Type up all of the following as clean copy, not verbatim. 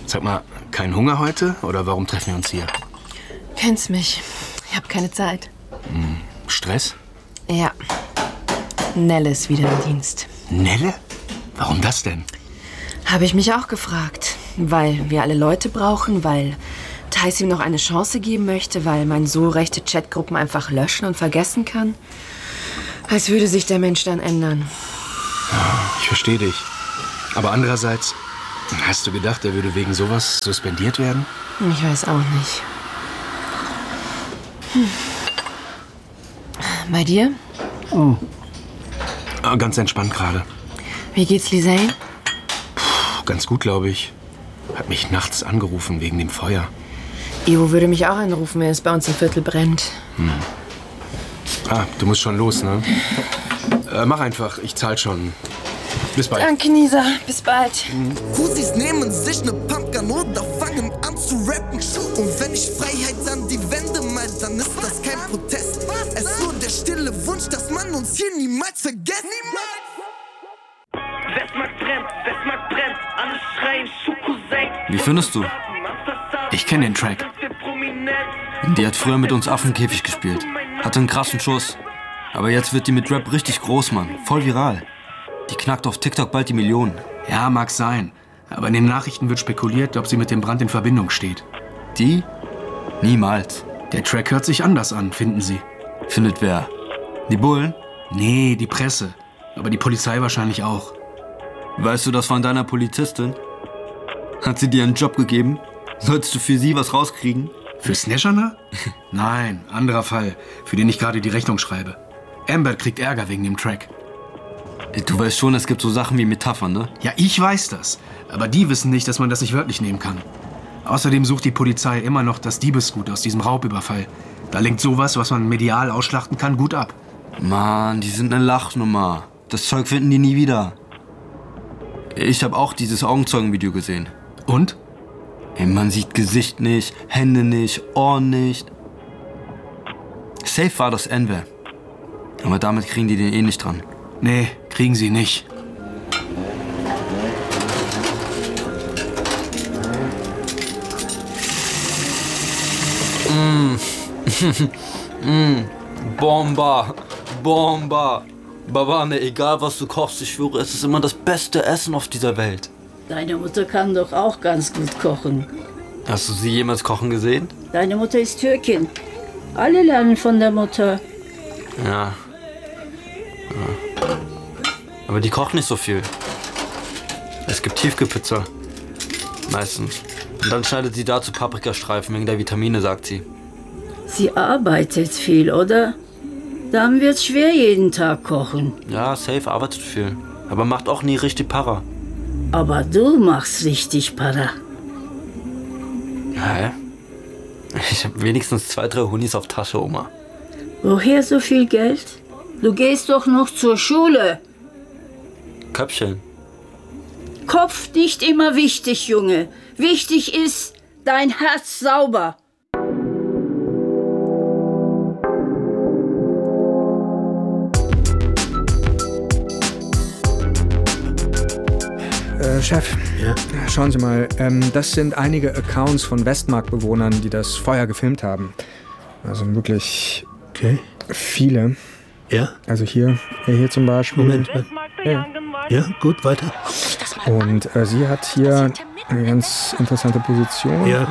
Sag mal, kein Hunger heute? Oder warum treffen wir uns hier? Kennst mich. Ich habe keine Zeit. Stress? Ja. Nelle ist wieder im Dienst. Nelle? Warum das denn? Habe ich mich auch gefragt. Weil wir alle Leute brauchen, weil Thais ihm noch eine Chance geben möchte, weil man so rechte Chatgruppen einfach löschen und vergessen kann. Als würde sich der Mensch dann ändern. Ich verstehe dich. Aber andererseits, hast du gedacht, er würde wegen sowas suspendiert werden? Ich weiß auch nicht. Bei dir? Ganz entspannt gerade. Wie geht's Lisanne? Ganz gut, glaube ich. Hat mich nachts angerufen wegen dem Feuer. Ivo würde mich auch anrufen, wenn es bei uns im Viertel brennt. Du musst schon los, ne? Mach einfach, ich zahl schon. Bis bald. Danke, Nisa. Bis bald. Husis nehmen sich ne Pumpgun oder fangen an zu rappen. Und wenn ich Freiheit an die Wände mal, dann ist das kein Protest. Es ist nur der stille Wunsch, dass man uns hier niemals vergisst. Westmarkt brennt, alle schreien, Schuhcousin. Wie findest du? Ich kenne den Track. Die hat früher mit uns Affenkäfig gespielt. Hatte einen krassen Schuss. Aber jetzt wird die mit Rap richtig groß, Mann. Voll viral. Die knackt auf TikTok bald die Millionen. Ja, mag sein. Aber in den Nachrichten wird spekuliert, ob sie mit dem Brand in Verbindung steht. Die? Niemals. Der Track hört sich anders an, finden sie. Findet wer? Die Bullen? Nee, die Presse. Aber die Polizei wahrscheinlich auch. Weißt du das von deiner Polizistin? Hat sie dir einen Job gegeben? Solltest du für sie was rauskriegen? Für Snatcherner? Nein, anderer Fall, für den ich gerade die Rechnung schreibe. Amber kriegt Ärger wegen dem Track. Du weißt schon, es gibt so Sachen wie Metaphern, ne? Ja, ich weiß das. Aber die wissen nicht, dass man das nicht wörtlich nehmen kann. Außerdem sucht die Polizei immer noch das Diebesgut aus diesem Raubüberfall. Da lenkt sowas, was man medial ausschlachten kann, gut ab. Mann, die sind eine Lachnummer. Das Zeug finden die nie wieder. Ich habe auch dieses Augenzeugenvideo gesehen. Und? Ey, man sieht Gesicht nicht, Hände nicht, Ohren nicht. Safe war das Enver. Aber damit kriegen die den eh nicht dran. Nee, kriegen sie nicht. Bomba, Bomba. Babane, egal was du kochst, ich schwöre, es ist immer das beste Essen auf dieser Welt. Deine Mutter kann doch auch ganz gut kochen. Hast du sie jemals kochen gesehen? Deine Mutter ist Türkin. Alle lernen von der Mutter. Ja. Aber die kocht nicht so viel. Es gibt Tiefkühlpizza. Meistens. Und dann schneidet sie dazu Paprikastreifen wegen der Vitamine, sagt sie. Sie arbeitet viel, oder? Dann wird's schwer, jeden Tag kochen. Ja, safe, arbeitet viel. Aber macht auch nie richtig Para. Aber du machst richtig Para. Hä? Ich hab wenigstens 2, 3 Hunis auf Tasche, Oma. Woher so viel Geld? Du gehst doch noch zur Schule. Köpfchen. Kopf nicht immer wichtig, Junge. Wichtig ist dein Herz sauber. Chef, Ja? schauen Sie mal, das sind einige Accounts von Westmarkt-Bewohnern, die das Feuer gefilmt haben. Also wirklich viele. Ja? Also hier zum Beispiel. Moment. Ja. Ja, gut, weiter. Und sie hat hier eine ganz interessante Position. Ja.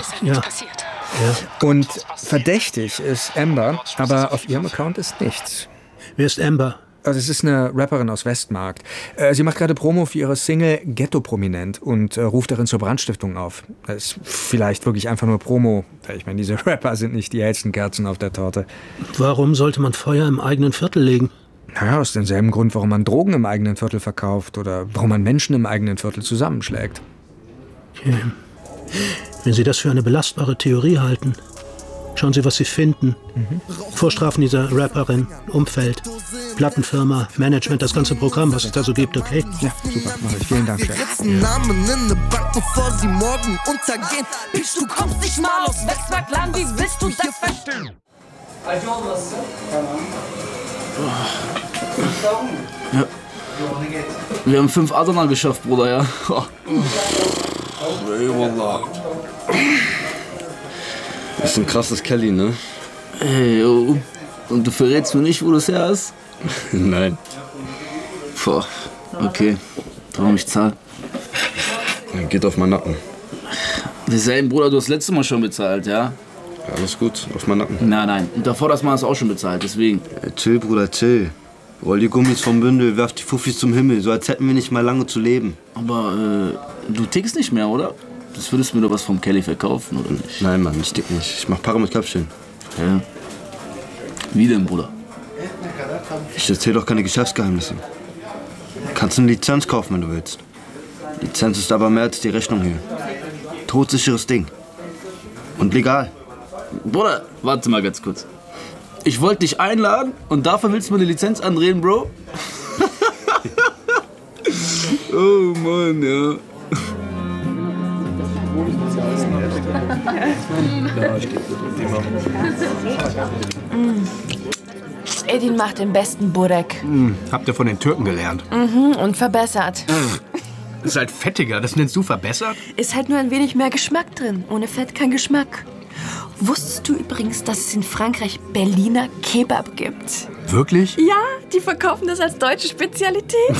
Und verdächtig ist Amber, aber auf ihrem Account ist nichts. Wer ist Amber? Also es ist eine Rapperin aus Westmarkt. Sie macht gerade Promo für ihre Single Ghetto Prominent und ruft darin zur Brandstiftung auf. Das ist vielleicht wirklich einfach nur Promo. Ich meine, diese Rapper sind nicht die hellsten Kerzen auf der Torte. Warum sollte man Feuer im eigenen Viertel legen? Naja, aus demselben Grund, warum man Drogen im eigenen Viertel verkauft oder warum man Menschen im eigenen Viertel zusammenschlägt. Okay. Wenn Sie das für eine belastbare Theorie halten, schauen Sie, was Sie finden. Vorstrafen dieser Rapperin, Umfeld, Plattenfirma, Management, das ganze Programm, was es da so gibt, okay? Ja, super, mache ich. Vielen Dank, Chef. Namen in eine Bank, bevor sie morgen untergehen. Bitch, du kommst nicht mal aus Westmarktland, wie willst du das verstehen? Ja. Wir haben 5 Adana geschafft, Bruder, ja. Ey, Wallah. Das ist ein krasses Kelly, ne? Ey, oh. Und du verrätst mir nicht, wo du es her hast? Nein. Boah, okay. Warum ich zahl? Geht auf meinen Nacken. Desselben, Bruder, du hast das letzte Mal schon bezahlt, ja? Ja, alles gut, auf meinen Nacken. Nein. Und davor das Mal hast du auch schon bezahlt, deswegen. Chill, Bruder, chill. Roll die Gummis vom Bündel, werf die Fuffis zum Himmel, so als hätten wir nicht mal lange zu leben. Aber, du tickst nicht mehr, oder? Das würdest du mir doch was vom Kelly verkaufen, oder nicht? Nein, Mann, ich tick nicht. Ich mach Para mit Köpfchen. Ja. Wie denn, Bruder? Ich erzähl doch keine Geschäftsgeheimnisse. Kannst eine Lizenz kaufen, wenn du willst. Lizenz ist aber mehr als die Rechnung hier. Todsicheres Ding. Und legal. Bruder, warte mal ganz kurz. Ich wollte dich einladen und dafür willst du mir eine Lizenz andrehen, Bro? Oh Mann, ja. Edin macht den besten Burek. Habt ihr von den Türken gelernt? Und verbessert. Das ist halt fettiger, das nennst du verbessert? Ist halt nur ein wenig mehr Geschmack drin. Ohne Fett kein Geschmack. Wusstest du übrigens, dass es in Frankreich Berliner Kebab gibt? Wirklich? Ja, die verkaufen das als deutsche Spezialität.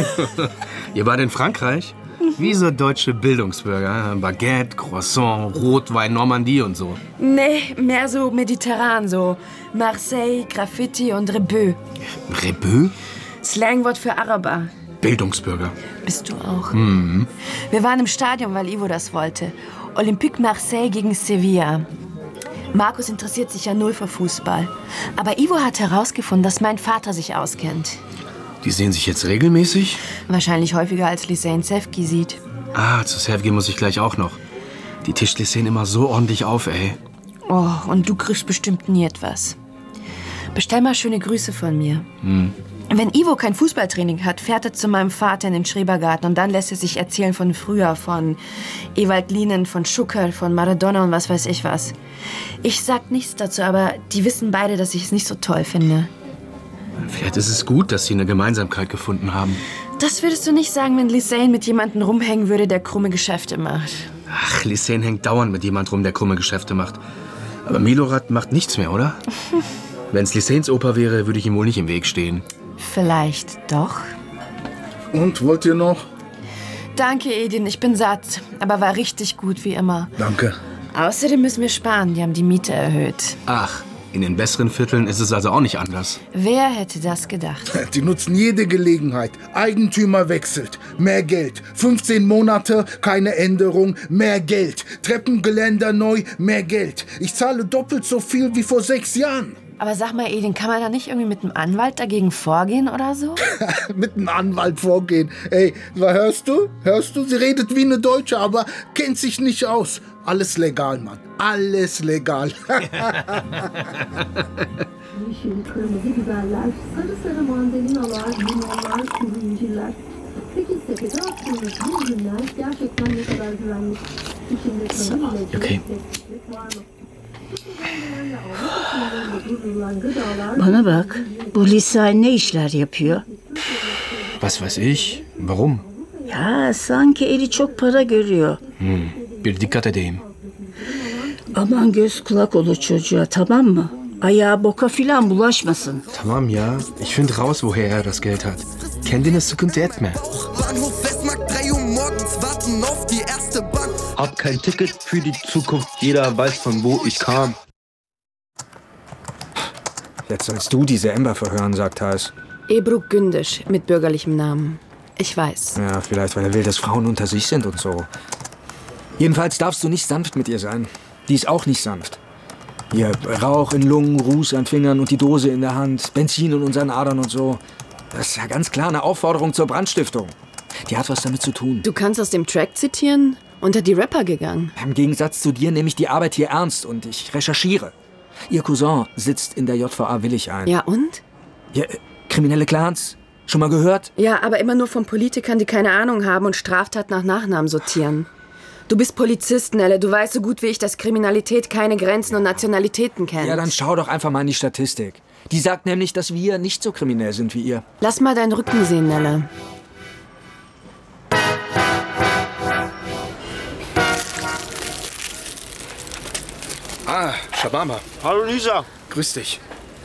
Ihr wart in Frankreich? Wie so deutsche Bildungsbürger. Baguette, Croissant, Rotwein, Normandie und so. Nee, mehr so mediterran, so Marseille, Graffiti und Rebeu. Rebeu? Slangwort für Araber. Bildungsbürger. Bist du auch? Wir waren im Stadion, weil Ivo das wollte. Olympique Marseille gegen Sevilla. Markus interessiert sich ja null für Fußball. Aber Ivo hat herausgefunden, dass mein Vater sich auskennt. Die sehen sich jetzt regelmäßig? Wahrscheinlich häufiger als Lisein Sefki sieht. Ah, zu Sefki muss ich gleich auch noch. Die Tischlis sehen immer so ordentlich auf, ey. Oh, und du kriegst bestimmt nie etwas. Bestell mal schöne Grüße von mir. Wenn Ivo kein Fußballtraining hat, fährt er zu meinem Vater in den Schrebergarten und dann lässt er sich erzählen von früher, von Ewald Lienen, von Schucker, von Maradona und was weiß ich was. Ich sag nichts dazu, aber die wissen beide, dass ich es nicht so toll finde. Vielleicht ist es gut, dass sie eine Gemeinsamkeit gefunden haben. Das würdest du nicht sagen, wenn Lisein mit jemandem rumhängen würde, der krumme Geschäfte macht. Ach, Lisein hängt dauernd mit jemand rum, der krumme Geschäfte macht. Aber Milorad macht nichts mehr, oder? Wenn's Liseins Opa wäre, würde ich ihm wohl nicht im Weg stehen. Vielleicht doch. Und, wollt ihr noch? Danke, Edin, ich bin satt. Aber war richtig gut, wie immer. Danke. Außerdem müssen wir sparen, die haben die Miete erhöht. Ach, in den besseren Vierteln ist es also auch nicht anders. Wer hätte das gedacht? Die nutzen jede Gelegenheit. Eigentümer wechselt. Mehr Geld. 15 Monate, keine Änderung. Mehr Geld. Treppengeländer neu, mehr Geld. Ich zahle doppelt so viel wie vor 6 Jahren. Aber sag mal, Edin, kann man da nicht irgendwie mit einem Anwalt dagegen vorgehen oder so? Mit einem Anwalt vorgehen. Ey, hörst du? Hörst du? Sie redet wie eine Deutsche, aber kennt sich nicht aus. Alles legal, Mann. Alles legal. Okay. Bana bak, bu Lisein ne işler yapıyor? Was weiß ich? Warum? Ya sanki eli çok para görüyor. Bir dikkat edeyim. Aman göz kulak olur çocuğa, tamam mı? Ayağı boka filan bulaşmasın. Tamam ya. Ich find raus, woher er das Geld hat. Kendine sıkıntı etme. Bahnhof Westmarkt, 3 Uhr morgens, warten auf die erste Bahn. Hab kein Ticket für die Zukunft, jeder weiß von wo ich kam. Jetzt sollst du diese Ember verhören, sagt Thais. Ebruk Gündisch, mit bürgerlichem Namen. Ich weiß. Ja, vielleicht, weil er will, dass Frauen unter sich sind und so. Jedenfalls darfst du nicht sanft mit ihr sein. Die ist auch nicht sanft. Hier, Rauch in Lungen, Ruß an Fingern und die Dose in der Hand, Benzin in unseren Adern und so. Das ist ja ganz klar eine Aufforderung zur Brandstiftung. Die hat was damit zu tun. Du kannst aus dem Track zitieren? Unter die Rapper gegangen. Im Gegensatz zu dir nehme ich die Arbeit hier ernst und ich recherchiere. Ihr Cousin sitzt in der JVA Willig ein. Ja, und? Ja, kriminelle Clans. Schon mal gehört? Ja, aber immer nur von Politikern, die keine Ahnung haben und Straftat nach Nachnamen sortieren. Du bist Polizist, Nelle. Du weißt so gut wie ich, dass Kriminalität keine Grenzen und Nationalitäten kennt. Ja, dann schau doch einfach mal in die Statistik. Die sagt nämlich, dass wir nicht so kriminell sind wie ihr. Lass mal deinen Rücken sehen, Nelle. Ah, Shawarma. Hallo Lisa. Grüß dich.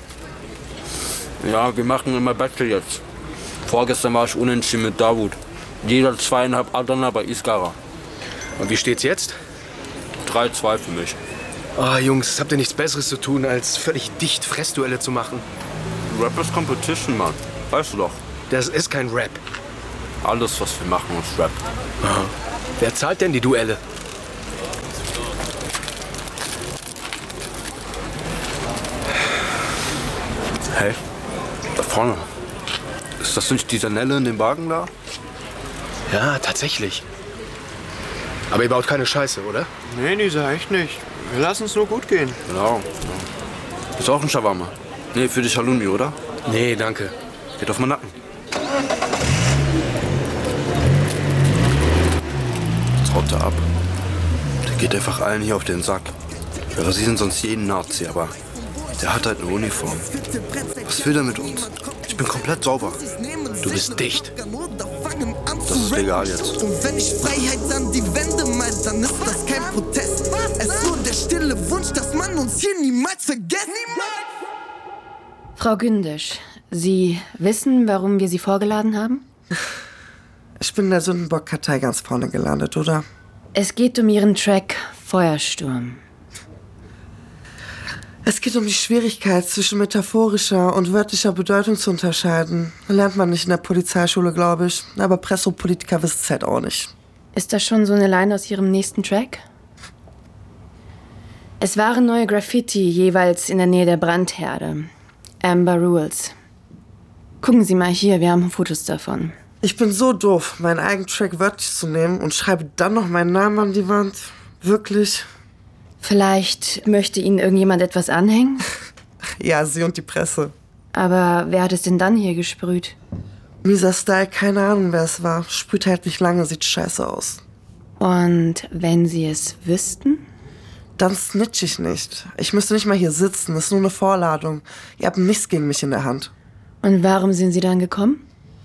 Ja, wir machen immer Battle jetzt. Vorgestern war ich unentschieden mit Davut. Jeder 2,5 Adana bei Iskara. Und wie steht's jetzt? 3-2 für mich. Ah, Jungs, habt ihr nichts Besseres zu tun, als völlig dicht Fressduelle zu machen? Rappers Competition, Mann. Weißt du doch. Das ist kein Rap. Alles, was wir machen, ist Rap. Aha. Wer zahlt denn die Duelle? Hey, da vorne. Ist das nicht dieser Nelle in dem Wagen da? Ja, tatsächlich. Aber ihr baut keine Scheiße, oder? Nee, Nisa, echt nicht. Wir lassen es nur gut gehen. Genau. Ist auch ein Shawarma? Nee, für dich Halloumi, oder? Nee, danke. Geht auf meinen Nacken. Jetzt haut er ab. Der geht einfach allen hier auf den Sack. Ja, sie sind sonst jeden Nazi, aber der hat halt eine Uniform. Was will der mit uns? Ich bin komplett sauber. Du bist dicht. Das ist legal jetzt. Und wenn ich Freiheit an die Wände mal, dann ist das kein Protest. Es ist nur der stille Wunsch, dass man uns hier niemals vergisst. Frau Gündisch, Sie wissen, warum wir Sie vorgeladen haben? Ich bin in der Sündenbock-Kartei ganz vorne gelandet, oder? Es geht um Ihren Track Feuersturm. Es geht um die Schwierigkeit, zwischen metaphorischer und wörtlicher Bedeutung zu unterscheiden. Lernt man nicht in der Polizeischule, glaube ich. Aber Presse und Politiker wissen es halt auch nicht. Ist das schon so eine Line aus Ihrem nächsten Track? Es waren neue Graffiti, jeweils in der Nähe der Brandherde. Amber Rules. Gucken Sie mal hier, wir haben Fotos davon. Ich bin so doof, meinen eigenen Track wörtlich zu nehmen und schreibe dann noch meinen Namen an die Wand. Wirklich? Vielleicht möchte Ihnen irgendjemand etwas anhängen? Ja, Sie und die Presse. Aber wer hat es denn dann hier gesprüht? Mieser Style, keine Ahnung, wer es war. Sprüht halt nicht lange, sieht scheiße aus. Und wenn Sie es wüssten? Dann snitch ich nicht. Ich müsste nicht mal hier sitzen, das ist nur eine Vorladung. Ihr habt nichts gegen mich in der Hand. Und warum sind Sie dann gekommen?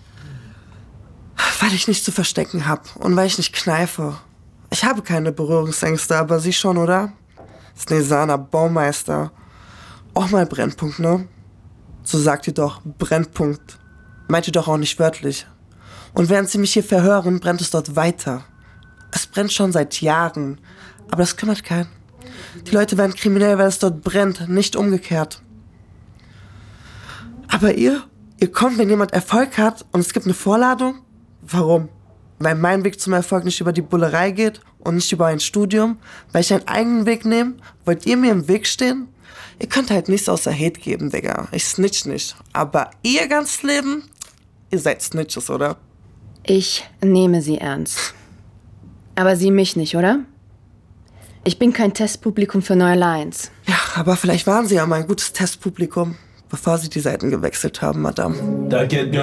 Weil ich nichts zu verstecken hab und weil ich nicht kneife. Ich habe keine Berührungsängste, aber Sie schon, oder? Snesana, Baumeister. Auch mal Brennpunkt, ne? So sagt ihr doch, Brennpunkt. Meint ihr doch auch nicht wörtlich. Und während Sie mich hier verhören, brennt es dort weiter. Es brennt schon seit Jahren, aber das kümmert keinen. Die Leute werden kriminell, weil es dort brennt, nicht umgekehrt. Aber ihr kommt, wenn jemand Erfolg hat und es gibt eine Vorladung? Warum? Weil mein Weg zum Erfolg nicht über die Bullerei geht und nicht über ein Studium? Weil ich einen eigenen Weg nehme? Wollt ihr mir im Weg stehen? Ihr könnt halt nichts außer Hate geben, Digga. Ich snitch nicht. Aber ihr ganzes Leben, ihr seid Snitches, oder? Ich nehme Sie ernst. Aber Sie mich nicht, oder? Ich bin kein Testpublikum für neue Lines. Ja, aber vielleicht waren Sie ja mal ein gutes Testpublikum, bevor Sie die Seiten gewechselt haben, Madame.